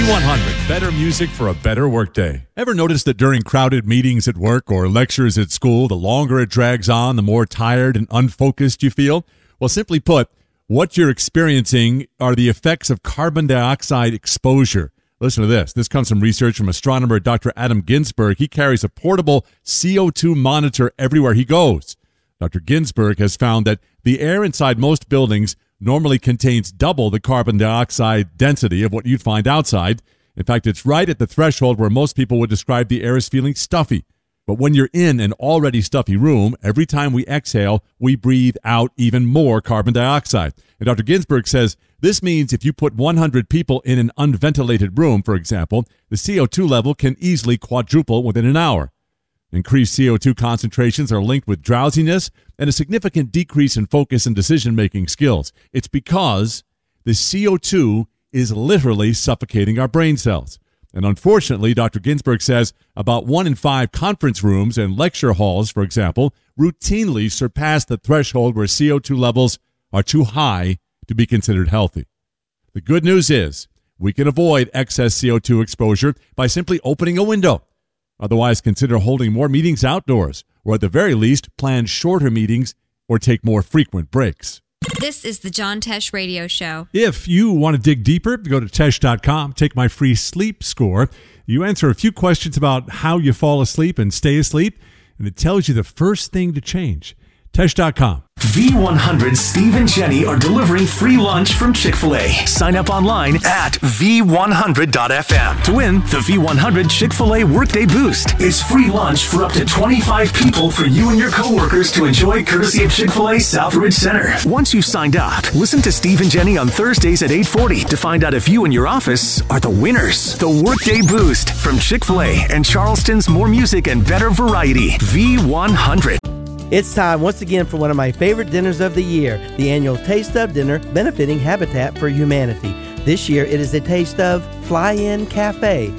V100, better music for a better workday. Ever notice that during crowded meetings at work or lectures at school, the longer it drags on, the more tired and unfocused you feel? Well, simply put, what you're experiencing are the effects of carbon dioxide exposure. Listen to this. This comes from research from astronomer Dr. Adam Ginsberg. He carries a portable CO2 monitor everywhere he goes. Dr. Ginsberg has found that the air inside most buildings normally contains double the carbon dioxide density of what you'd find outside. In fact, it's right at the threshold where most people would describe the air as feeling stuffy. But when you're in an already stuffy room, every time we exhale, we breathe out even more carbon dioxide. And Dr. Ginsberg says this means if you put 100 people in an unventilated room, for example, the CO2 level can easily quadruple within an hour. Increased CO2 concentrations are linked with drowsiness and a significant decrease in focus and decision-making skills. It's because the CO2 is literally suffocating our brain cells. And unfortunately, Dr. Ginsberg says about 1 in 5 conference rooms and lecture halls, for example, routinely surpass the threshold where CO2 levels are too high to be considered healthy. The good news is we can avoid excess CO2 exposure by simply opening a window. Otherwise, consider holding more meetings outdoors, or at the very least, plan shorter meetings or take more frequent breaks. This is the John Tesh Radio Show. If you want to dig deeper, go to Tesh.com, take my free sleep score. You answer a few questions about how you fall asleep and stay asleep, and it tells you the first thing to change. Tesh.com. V100 Steve and Jenny are delivering free lunch from Chick-fil-A. Sign up online at V100.fm to win the V100 Chick-fil-A Workday Boost. It's free lunch for up to 25 people for you and your coworkers to enjoy courtesy of Chick-fil-A Southridge Center. Once you've signed up, listen to Steve and Jenny on Thursdays at 8:40 to find out if you and your office are the winners. The Workday Boost from Chick-fil-A and Charleston's more music and better variety. V100. It's time once again for one of my favorite dinners of the year, the annual Taste of Dinner benefiting Habitat for Humanity. This year it is a Taste of Fly-In Cafe.